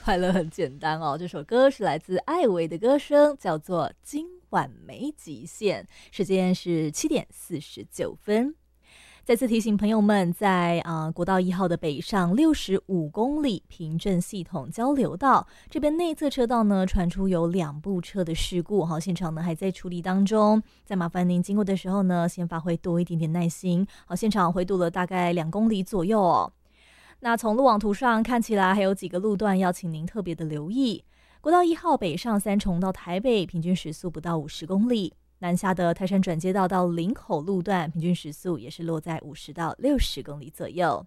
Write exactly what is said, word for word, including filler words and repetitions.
快乐很简单哦。这首歌是来自艾薇的歌声，叫做《今晚没极限》，时间是七点四十九分。再次提醒朋友们在，在呃国道一号的北上六十五公里平镇系统交流道这边内侧车道呢，传出有两部车的事故，好，现场呢还在处理当中。再麻烦您经过的时候呢，先发挥多一点点耐心。好，现场回堵了大概两公里左右哦。那从路网图上看起来还有几个路段要请您特别的留意。国道一号北上三重到台北，平均时速不到五十公里。南下的泰山转接道到林口路段，平均时速也是落在五十到六十公里左右。